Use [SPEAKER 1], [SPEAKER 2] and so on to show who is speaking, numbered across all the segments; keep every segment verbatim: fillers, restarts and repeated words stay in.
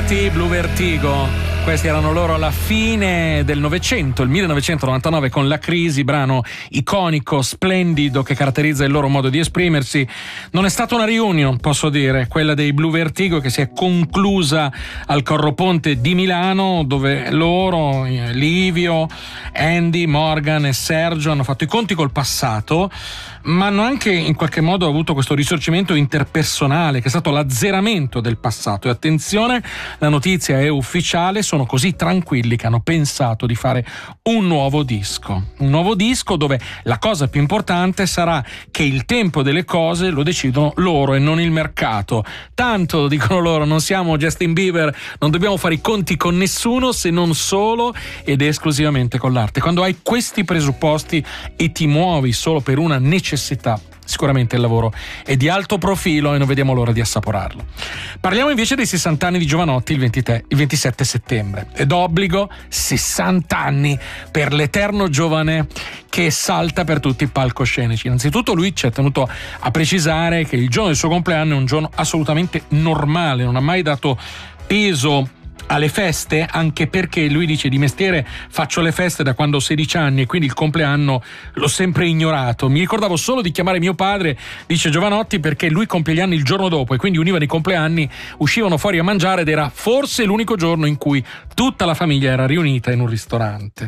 [SPEAKER 1] Party, Blue Vertigo. Questi erano loro alla fine del Novecento, il millenovecentonovantanove, con La Crisi, brano iconico, splendido, che caratterizza il loro modo di esprimersi. Non è stata una reunion, posso dire, quella dei Blue Vertigo, che si è conclusa al Corroponte di Milano, dove loro, Livio, Andy, Morgan e Sergio, hanno fatto i conti col passato, ma hanno anche in qualche modo avuto questo risorgimento interpersonale, che è stato l'azzeramento del passato. E attenzione, la notizia è ufficiale, sono così tranquilli che hanno pensato di fare un nuovo disco. Un nuovo disco dove la cosa più importante sarà che il tempo delle cose lo decidono loro e non il mercato. Tanto, dicono loro, non siamo Justin Bieber, non dobbiamo fare i conti con nessuno se non solo ed esclusivamente con l'arte. Quando hai questi presupposti e ti muovi solo per una necessità, sicuramente il lavoro è di alto profilo e non vediamo l'ora di assaporarlo. Parliamo invece dei sessanta anni di Jovanotti il, ventitré, il ventisette settembre. Ed obbligo sessanta anni per l'eterno giovane che salta per tutti i palcoscenici. Innanzitutto lui ci ha tenuto a precisare che il giorno del suo compleanno è un giorno assolutamente normale, non ha mai dato peso alle feste, anche perché lui dice: di mestiere faccio le feste da quando ho sedici anni e quindi il compleanno l'ho sempre ignorato. Mi ricordavo solo di chiamare mio padre, dice Jovanotti, perché lui compie gli anni il giorno dopo e quindi univano i compleanni, uscivano fuori a mangiare ed era forse l'unico giorno in cui tutta la famiglia era riunita in un ristorante.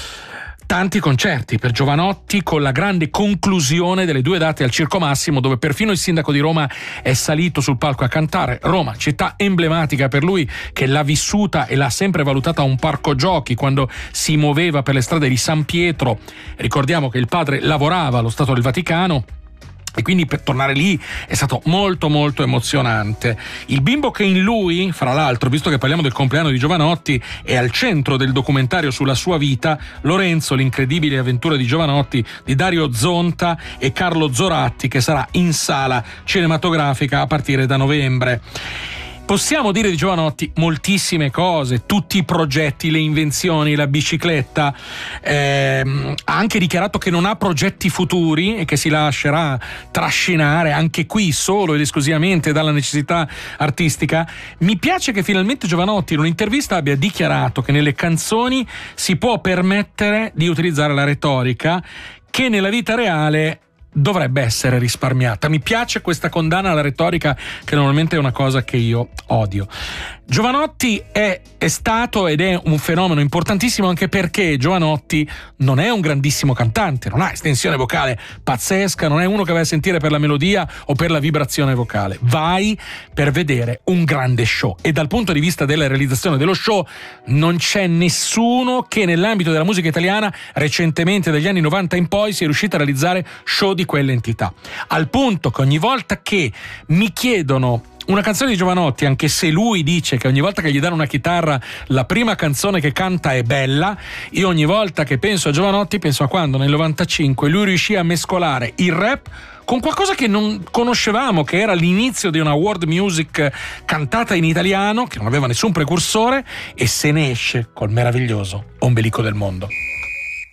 [SPEAKER 1] Tanti concerti per Jovanotti, con la grande conclusione delle due date al Circo Massimo, dove perfino il sindaco di Roma è salito sul palco a cantare. Roma, città emblematica per lui, che l'ha vissuta e l'ha sempre valutata un parco giochi quando si muoveva per le strade di San Pietro. Ricordiamo che il padre lavorava allo Stato del Vaticano e quindi per tornare lì è stato molto molto emozionante. Il bimbo che in lui, fra l'altro, visto che parliamo del compleanno di Jovanotti, è al centro del documentario sulla sua vita, Lorenzo, l'incredibile avventura di Jovanotti, di Dario Zonta e Carlo Zoratti, che sarà in sala cinematografica a partire da novembre. Possiamo dire di Jovanotti moltissime cose, tutti i progetti, le invenzioni, la bicicletta. Eh, ha anche dichiarato che non ha progetti futuri e che si lascerà trascinare anche qui solo ed esclusivamente dalla necessità artistica. Mi piace che finalmente Jovanotti in un'intervista abbia dichiarato che nelle canzoni si può permettere di utilizzare la retorica, che nella vita reale dovrebbe essere risparmiata. Mi piace questa condanna alla retorica, che normalmente è una cosa che io odio. Jovanotti è, è stato ed è un fenomeno importantissimo, anche perché Jovanotti non è un grandissimo cantante, non ha estensione vocale pazzesca, non è uno che vai a sentire per la melodia o per la vibrazione vocale. Vai per vedere un grande show, e dal punto di vista della realizzazione dello show non c'è nessuno che nell'ambito della musica italiana recentemente, dagli anni novanta in poi, sia riuscito a realizzare show di quell'entità, al punto che ogni volta che mi chiedono una canzone di Jovanotti, anche se lui dice che ogni volta che gli danno una chitarra la prima canzone che canta è bella, io ogni volta che penso a Jovanotti penso a quando nel novantacinque lui riuscì a mescolare il rap con qualcosa che non conoscevamo, che era l'inizio di una world music cantata in italiano, che non aveva nessun precursore, e se ne esce col meraviglioso Ombelico del Mondo.